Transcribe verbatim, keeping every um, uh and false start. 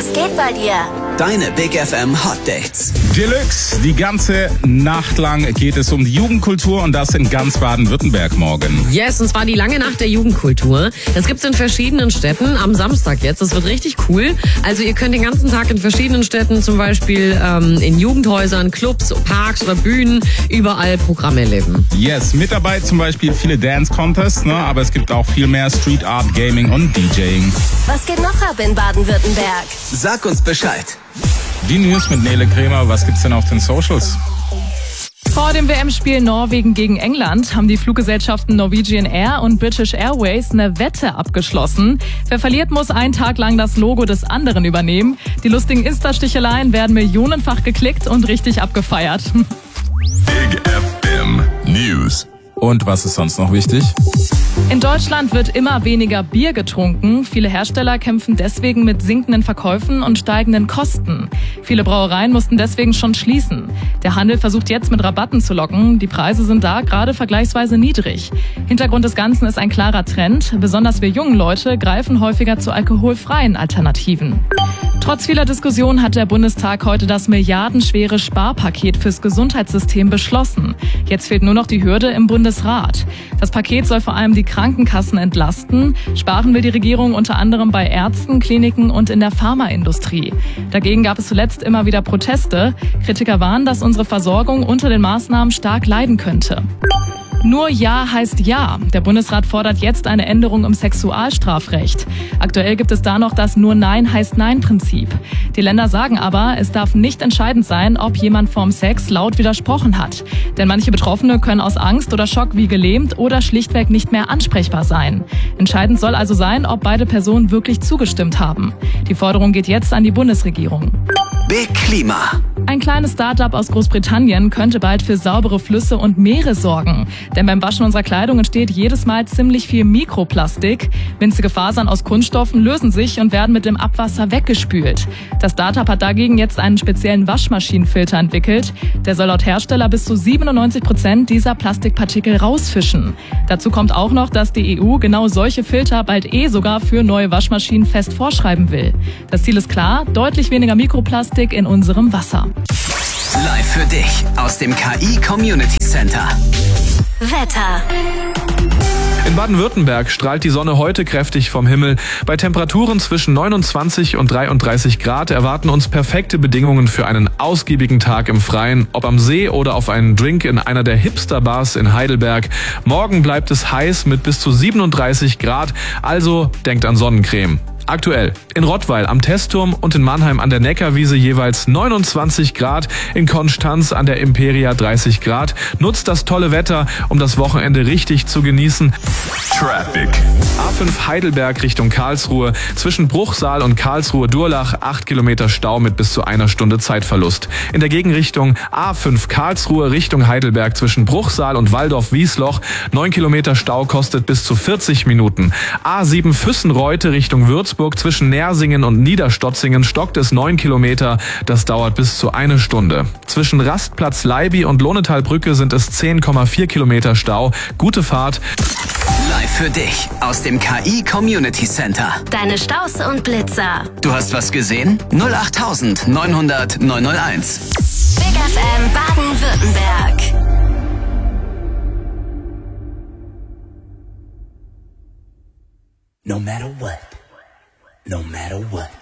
Was geht bei dir? Deine Big F M Hot Dates. Deluxe, die ganze Nacht lang geht es um die Jugendkultur und das in ganz Baden-Württemberg morgen. Yes, und zwar die lange Nacht der Jugendkultur. Das gibt's in verschiedenen Städten am Samstag jetzt. Das wird richtig cool. Also ihr könnt den ganzen Tag in verschiedenen Städten, zum Beispiel ähm, in Jugendhäusern, Clubs, Parks oder Bühnen, überall Programme erleben. Yes, mit dabei zum Beispiel viele Dance-Contests, ne? Aber es gibt auch viel mehr Street Art, Gaming und DJing. Was geht noch ab in Baden-Württemberg? Sag uns Bescheid. Die News mit Nele Kremer, was gibt's denn auf den Socials? Vor dem W M-Spiel Norwegen gegen England haben die Fluggesellschaften Norwegian Air und British Airways eine Wette abgeschlossen. Wer verliert, muss einen Tag lang das Logo des anderen übernehmen. Die lustigen Insta-Sticheleien werden millionenfach geklickt und richtig abgefeiert. Big F M News. Und was ist sonst noch wichtig? In Deutschland wird immer weniger Bier getrunken. Viele Hersteller kämpfen deswegen mit sinkenden Verkäufen und steigenden Kosten. Viele Brauereien mussten deswegen schon schließen. Der Handel versucht jetzt mit Rabatten zu locken. Die Preise sind da gerade vergleichsweise niedrig. Hintergrund des Ganzen ist ein klarer Trend. Besonders wir jungen Leute greifen häufiger zu alkoholfreien Alternativen. Trotz vieler Diskussionen hat der Bundestag heute das milliardenschwere Sparpaket fürs Gesundheitssystem beschlossen. Jetzt fehlt nur noch die Hürde im Bundesrat. Das Paket soll vor allem die Krankenkassen entlasten. Sparen will die Regierung unter anderem bei Ärzten, Kliniken und in der Pharmaindustrie. Dagegen gab es zuletzt immer wieder Proteste. Kritiker warnen, dass unsere Versorgung unter den Maßnahmen stark leiden könnte. Nur Ja heißt Ja. Der Bundesrat fordert jetzt eine Änderung im Sexualstrafrecht. Aktuell gibt es da noch das Nur Nein heißt Nein-Prinzip. Die Länder sagen aber, es darf nicht entscheidend sein, ob jemand vorm Sex laut widersprochen hat. Denn manche Betroffene können aus Angst oder Schock wie gelähmt oder schlichtweg nicht mehr ansprechbar sein. Entscheidend soll also sein, ob beide Personen wirklich zugestimmt haben. Die Forderung geht jetzt an die Bundesregierung. Big Klima. Ein kleines Start-up aus Großbritannien könnte bald für saubere Flüsse und Meere sorgen. Denn beim Waschen unserer Kleidung entsteht jedes Mal ziemlich viel Mikroplastik. Winzige Fasern aus Kunststoffen lösen sich und werden mit dem Abwasser weggespült. Das Start-up hat dagegen jetzt einen speziellen Waschmaschinenfilter entwickelt. Der soll laut Hersteller bis zu siebenundneunzig Prozent dieser Plastikpartikel rausfischen. Dazu kommt auch noch, dass die E U genau solche Filter bald eh sogar für neue Waschmaschinen fest vorschreiben will. Das Ziel ist klar, deutlich weniger Mikroplastik in unserem Wasser. Live für dich aus dem K I Community Center. Wetter. In Baden-Württemberg strahlt die Sonne heute kräftig vom Himmel. Bei Temperaturen zwischen neunundzwanzig und dreiunddreißig Grad erwarten uns perfekte Bedingungen für einen ausgiebigen Tag im Freien, ob am See oder auf einen Drink in einer der Hipster-Bars in Heidelberg. Morgen bleibt es heiß mit bis zu siebenunddreißig Grad, also denkt an Sonnencreme. Aktuell in Rottweil am Testturm und in Mannheim an der Neckarwiese jeweils neunundzwanzig Grad, in Konstanz an der Imperia dreißig Grad. Nutzt das tolle Wetter, um das Wochenende richtig zu genießen. Traffic. A fünf Heidelberg Richtung Karlsruhe. Zwischen Bruchsal und Karlsruhe-Durlach acht Kilometer Stau mit bis zu einer Stunde Zeitverlust. In der Gegenrichtung A fünf Karlsruhe Richtung Heidelberg zwischen Bruchsal und Waldorf-Wiesloch. neun Kilometer Stau kostet bis zu vierzig Minuten. A sieben Füssenreute Richtung Würzburg zwischen Nersingen und Niederstotzingen stockt es neun Kilometer. Das dauert bis zu eine Stunde. Zwischen Rastplatz Leibi und Lohnetalbrücke sind es zehn Komma vier Kilometer Stau. Gute Fahrt. Live für dich aus dem K I Community Center. Deine Staus und Blitzer. Du hast was gesehen? null acht neun hundert neun null eins. Big F M Baden-Württemberg. No matter what. No matter what.